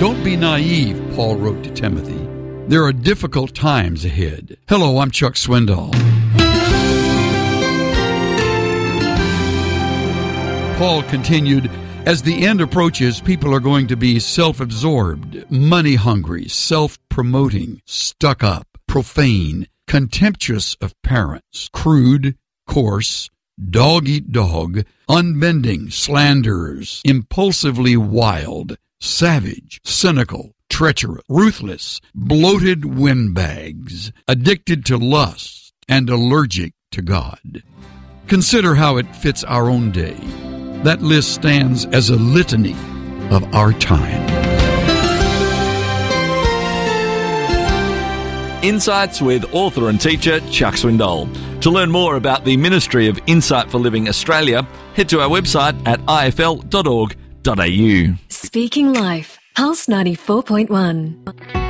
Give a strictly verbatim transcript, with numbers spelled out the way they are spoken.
Don't be naive, Paul wrote to Timothy. There are difficult times ahead. Hello, I'm Chuck Swindoll. Paul continued, as the end approaches, people are going to be self-absorbed, money-hungry, self-promoting, stuck-up, profane, contemptuous of parents, crude, coarse, dog-eat-dog, unbending, slanderers, impulsively wild, savage, cynical, treacherous, ruthless, bloated windbags, addicted to lust, and allergic to God. Consider how it fits our own day. That list stands as a litany of our time. Insights with author and teacher Chuck Swindoll. To learn more about the Ministry of Insight for Living Australia, head to our website at i f l dot org dot a u. Speaking Life, Pulse ninety-four point one.